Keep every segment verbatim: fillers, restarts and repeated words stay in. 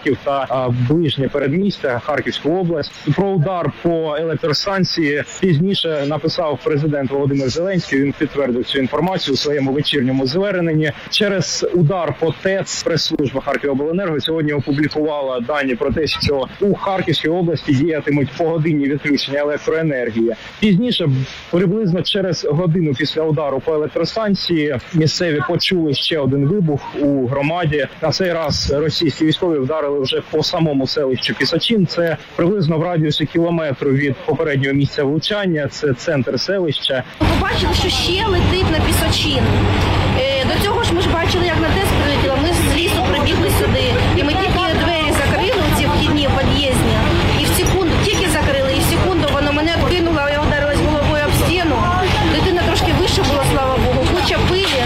Харків та а, ближнє передмістя, Харківську область. Про удар по електростанції пізніше написав президент Володимир Зеленський. Він підтвердив цю інформацію у своєму вечірньому зверненні. Через удар по ТЕЦ прес-служба Харківобленерго сьогодні опублікувала дані про те, що у Харківській області діятимуть погодинні відключення електроенергії. Пізніше, приблизно через годину після удару по електростанції, місцеві почули ще один вибух у громаді. На цей раз російські військові вдарили вже по самому селищу Пісочин. Це приблизно в радіусі кілометру від попереднього місця влучання. Це центр селища. Побачили, що ще летить на Пісочин. До цього ж ми ж бачили, як на ТЕЦ прилетіло. Ми з лісу прибігли сюди. І ми тільки двері закрили, ці вхідні, під'їзні. І в секунду, тільки закрили, і в секунду воно мене кинуло, я ударилась головою об стіну. Дитина трошки вище була, слава Богу. Куча пилі.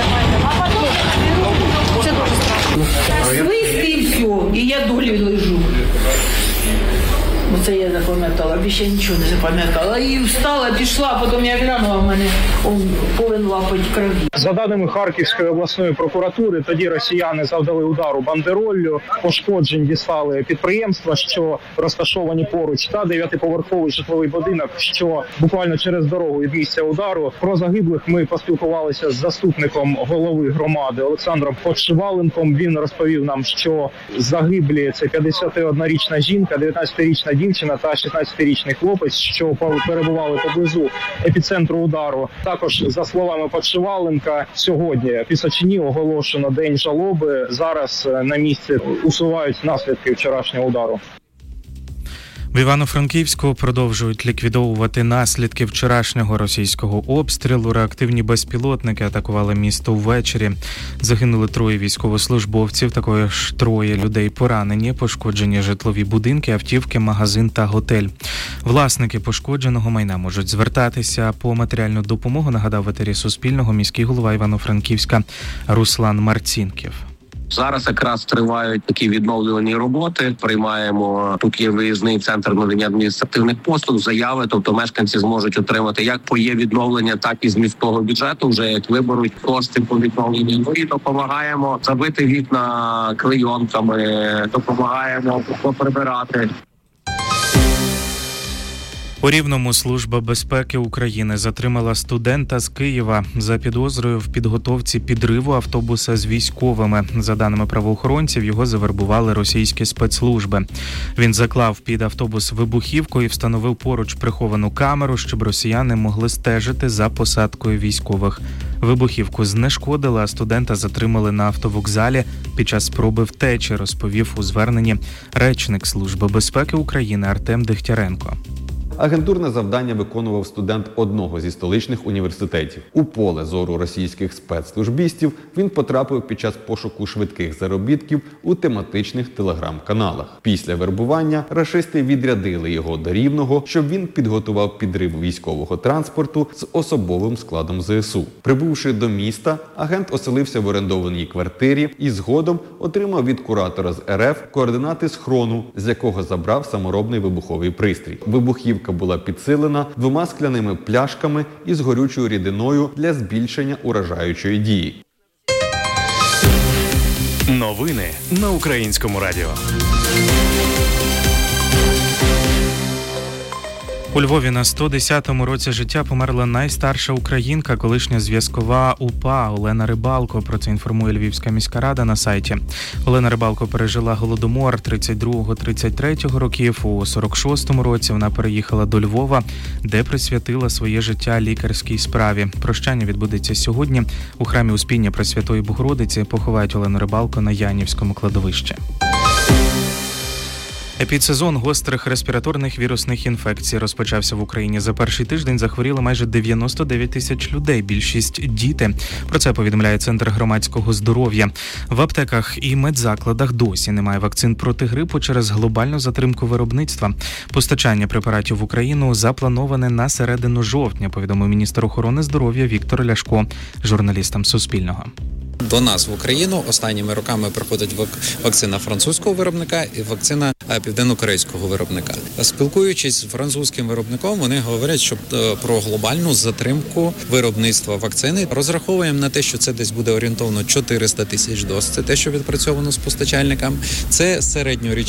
Це дуже страшно. Свист і все, і я долі лежу. Оце я запам'ятала, більше нічого не запам'ятала. І встала, пішла, потім я глянула, в мене повинен лапать крові. За даними Харківської обласної прокуратури, тоді росіяни завдали удару бандероллю, пошкоджень дістали підприємства, що розташовані поруч, та дев'ятиповерховий житловий будинок, що буквально через дорогу від місця удару. Про загиблих ми поспілкувалися з заступником голови громади Олександром Подшиваленком. Він розповів нам, що загиблі – це п'ятдесятиоднорічна жінка, дев'ятнадцятирічна дівчина та шістнадцятирічний хлопець, що перебували поблизу епіцентру удару. Також, за словами Подшиваленка, сьогодні в Пісочині оголошено день жалоби. Зараз на місці усувають наслідки вчорашнього удару. В Івано-Франківську продовжують ліквідовувати наслідки вчорашнього російського обстрілу. Реактивні безпілотники атакували місто ввечері. Загинули троє військовослужбовців, також троє людей поранені, пошкоджені житлові будинки, автівки, магазин та готель. Власники пошкодженого майна можуть звертатися по матеріальну допомогу, нагадав в етері Суспільного міський голова Івано-Франківська Руслан Марцінків. Зараз якраз тривають такі відновлювані роботи. Приймаємо, тут є виїзний центр надання адміністративних послуг, заяви, тобто мешканці зможуть отримати як по є відновлення, так і з міського бюджету, вже як виберуть кошти по відновленню. Ну і допомагаємо забити вікна клейонками, допомагаємо поприбирати. У Рівному Служба безпеки України затримала студента з Києва за підозрою в підготовці підриву автобуса з військовими. За даними правоохоронців, його завербували російські спецслужби. Він заклав під автобус вибухівку і встановив поруч приховану камеру, щоб росіяни могли стежити за посадкою військових. Вибухівку знешкодили, а студента затримали на автовокзалі під час спроби втечі, розповів у зверненні речник Служби безпеки України Артем Дегтяренко. Агентурне завдання виконував студент одного зі столичних університетів. У поле зору російських спецслужбістів він потрапив під час пошуку швидких заробітків у тематичних телеграм-каналах. Після вербування рашисти відрядили його до Рівного, щоб він підготував підрив військового транспорту з особовим складом зе ес у. Прибувши до міста, агент оселився в орендованій квартирі і згодом отримав від куратора з ер еф координати схрону, з якого забрав саморобний вибуховий пристрій. Вибухівка була підсилена двома скляними пляшками із горючою рідиною для збільшення уражаючої дії. Новини на Українському радіо. У Львові на сто десятому році життя померла найстарша українка, колишня зв'язкова УПА Олена Рибалко. Про це інформує Львівська міська рада на сайті. Олена Рибалко пережила Голодомор тридцять другого - тридцять третього років. У сорок шостому році вона переїхала до Львова, де присвятила своє життя лікарській справі. Прощання відбудеться сьогодні. У храмі Успіння Пресвятої Богородиці поховають Олену Рибалко на Янівському кладовищі. Епідсезон гострих респіраторних вірусних інфекцій розпочався в Україні. За перший тиждень захворіло майже дев'яносто дев'ять тисяч людей, більшість – діти. Про це повідомляє Центр громадського здоров'я. В аптеках і медзакладах досі немає вакцин проти грипу через глобальну затримку виробництва. Постачання препаратів в Україну заплановане на середину жовтня, повідомив міністр охорони здоров'я Віктор Ляшко журналістам Суспільного. До нас в Україну останніми роками приходить вакцина французького виробника і вакцина південно-корейського виробника. Спілкуючись з французьким виробником, вони говорять, що про глобальну затримку виробництва вакцини. Розраховуємо на те, що це десь буде орієнтовно чотириста тисяч доз. Це те, що відпрацьовано з постачальниками. Це середньорічний